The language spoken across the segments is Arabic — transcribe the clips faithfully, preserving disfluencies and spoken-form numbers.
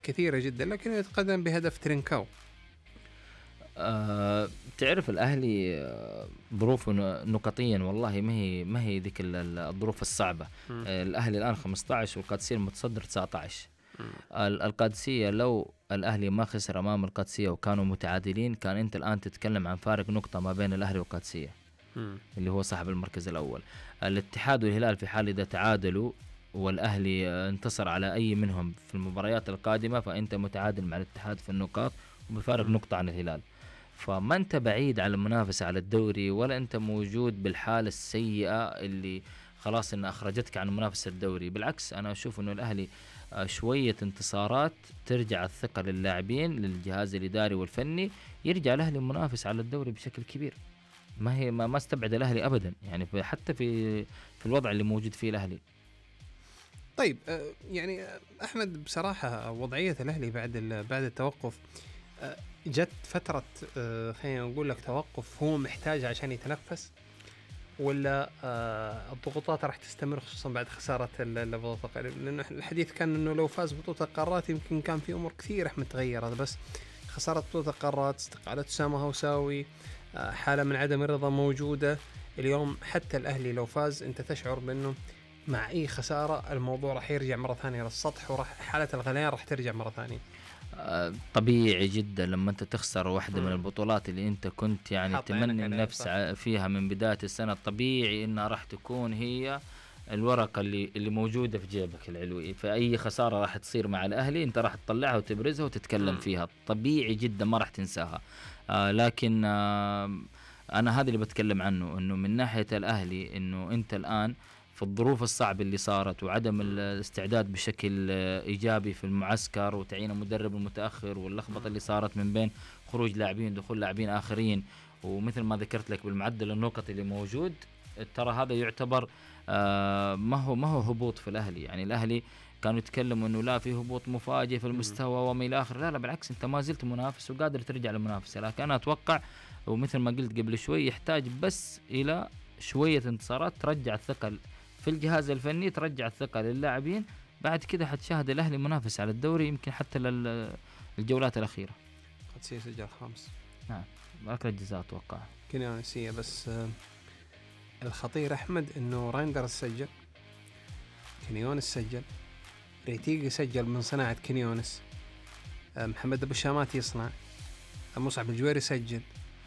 كثيرة جدا، لكن يتقدم بهدف ترينكاو. أه تعرف الأهلي آه، ظروفه ن- نقطيا والله ما هي ما هي ذيك ال- ال- الظروف الصعبة. مم. أه الأهلي الآن خمسة عشر والقادسية المتصدر تسعة عشر. مم. ال- القادسية لو الأهلي ما خسر أمام القادسية وكانوا متعادلين، كان أنت الآن تتكلم عن فارق نقطة ما بين الأهلي والقادسية مم. اللي هو صاحب المركز الأول. الاتحاد والهلال في حال إذا تعادلوا والأهلي آه، انتصر على أي منهم في المباريات القادمة، فأنت متعادل مع الاتحاد في النقاط وبفارق مم. نقطة عن الهلال. فما أنت بعيد على المنافسة على الدوري، ولا أنت موجود بالحالة السيئة اللي خلاص إن أخرجتك عن منافسة الدوري. بالعكس أنا أشوف إنه الأهلي آه، شوية انتصارات ترجع الثقة للاعبين، للجهاز الإداري والفني، يرجع الأهلي منافس على الدوري بشكل كبير. ما هي ما, ما استبعد الأهلي أبدا، يعني في- حتى في في الوضع اللي موجود فيه الأهلي. طيب آه، يعني آه، أحمد، بصراحة وضعية الأهلي بعد ال- بعد التوقف، آه، جت فترة آه، خلينا نقول لك توقف هو محتاج عشان يتنفس، ولا آه، الضغوطات راح تستمر خصوصا بعد خسارة ال- البطولة القارية؟ لأنه الحديث كان إنه لو فاز بطولة القارات يمكن كان في أمور كثيرة أحمد تغيرت، بس خسارة بطولة القارات، استقالة أسامة هوساوي، آه، حالة من عدم الرضا موجودة اليوم. حتى الأهلي لو فاز أنت تشعر بأنه مع أي خسارة الموضوع راح يرجع مرة ثانية للسطح، وراح حالة الغليان راح ترجع مرة ثانية. آه، طبيعي جدا لما أنت تخسر واحدة مم. من البطولات اللي أنت كنت يعني حاط عينك تمني عليها، النفس صح. ع- فيها من بداية السنة، طبيعي إنها راح تكون هي الورقة اللي اللي موجودة في جيبك العلوي. فأي خسارة راح تصير مع الأهلي أنت راح تطلعها وتبرزها وتتكلم مم. فيها، طبيعي جدا ما راح تنساها. آه لكن آه أنا هذا اللي بتكلم عنه، إنه من ناحية الأهلي إنه أنت الآن في الظروف الصعبة اللي صارت وعدم الاستعداد بشكل آه، إيجابي في المعسكر وتعيين المدرب المتأخر واللخبطة اللي صارت من بين خروج لاعبين دخول لاعبين آخرين، ومثل ما ذكرت لك بالمعدل النقطي اللي موجود، ترى هذا يعتبر آه ما هو ما هو هبوط في الأهلي. يعني الأهلي كانوا يتكلموا انه لا في هبوط مفاجئ في المستوى وما الى اخره، لا لا بالعكس انت ما زلت منافس وقادر ترجع للمنافسه. لكن انا اتوقع ومثل ما قلت قبل شوي يحتاج بس الى شويه انتصارات ترجع الثقه في الجهاز الفني، ترجع الثقه للاعبين. بعد كده حتشاهد الاهلي منافس على الدوري يمكن حتى للجولات الاخيره. قد سيسجل خامس. نعم ركله جزاء اتوقع كنيانسية. بس آه، الخطير أحمد إنه رايندر سجل، كنيونس سجل، ريتيغي سجل من صناعة كنيونس، آه، محمد أبو الشامات يصنع، آه، مصعب الجويري سجل،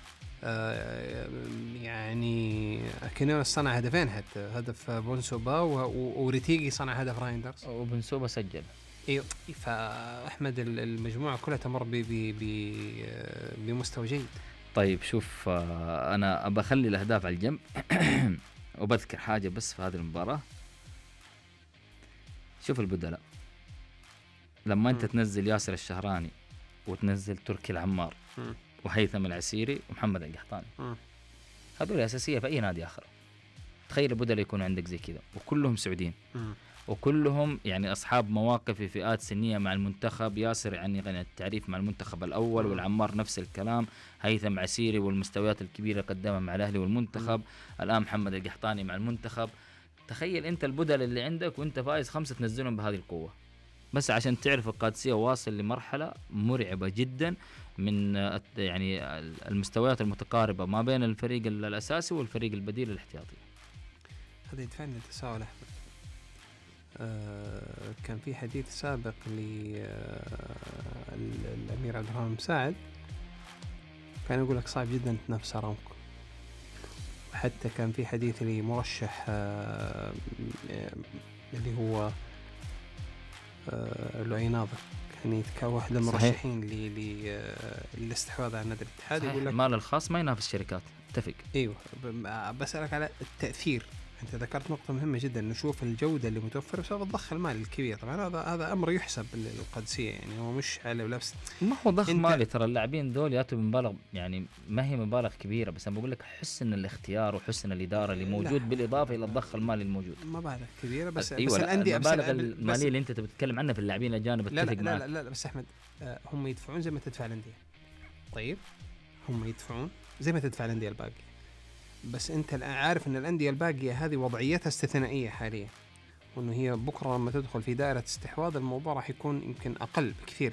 آه، يعني كنيونس صنع هدفين، حتى هدف بونسوبا وريتيغي صنع هدف رايندرز وبنسوبة سجل. ايوه. فأحمد المجموعة كلها تمر ب- ب- ب- بمستوى جيد. طيب شوف آه، انا بخلي الاهداف على الجنب وبذكر حاجه بس في هذه المباراه. شوف البدلاء لما انت م. تنزل ياسر الشهراني وتنزل تركي العمار م. وهيثم العسيري ومحمد القحطاني، م. هذول اساسيه في اي نادي اخر. تخيل البدلاء يكون عندك زي كذا وكلهم سعوديين م. وكلهم يعني اصحاب مواقف في فئات سنيه مع المنتخب. ياسر يعني غني التعريف مع المنتخب الاول، والعمار نفس الكلام، هيثم عسيري والمستويات الكبيره قدمها مع الاهلي والمنتخب، الان محمد القحطاني مع المنتخب. تخيل انت البدل اللي عندك وانت فايز خمسه تنزلهم بهذه القوه، بس عشان تعرف القادسيه واصل لمرحله مرعبه جدا من يعني المستويات المتقاربه ما بين الفريق الاساسي والفريق البديل الاحتياطي. هذا يدفعني للتساؤل أحمد. آه كان في حديث سابق للأمير عبد الرحمن مساعد، كان يقول لك صعب جدا تنافس أرامكو. وحتى كان في حديث لمرشح آه اللي هو آه لؤي ناظر، كان يتكون واحد المرشحين للاستحواذ على نادي الاتحاد، يقول لك المال الخاص ما ينافس شركات. اتفق. ايوه. بسألك على التأثير، انت ذكرت نقطة مهمة جدا، نشوف الجودة اللي متوفرة بسبب الضخ المالي الكبير. طبعا هذا هذا امر يحسب للقادسية، يعني هو مش على بنفس ما هو ضخ مالي، ترى اللاعبين دول ياتوا بمبالغ، يعني ما هي مبالغ كبيرة، بس انا بقول لك حسن الاختيار وحسن الإدارة اللي موجود لا. بالإضافة إلى الضخ المالي الموجود. مبالغ كبيرة بس أيوة بس الأندية المبالغ المالية اللي انت تتكلم عنها في اللاعبين الأجانب اتفق لا لا, معك. لا لا لا بس أحمد، هم يدفعون زي ما تدفع الأندية. طيب هم يدفعون زي ما تدفع الأندية الباقية، بس انت الآن عارف ان الأندية الباقية هذه وضعيتها استثنائية حاليا، وانه هي بكره لما تدخل في دائره استحواذ الموضوع راح يكون يمكن اقل بكثير